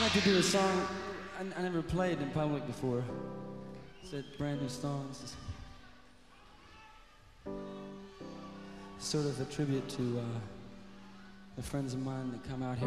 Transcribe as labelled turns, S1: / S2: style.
S1: like to do a song I never played in public before. It's a brand new song. It's sort of a tribute to the friends of mine that come out here.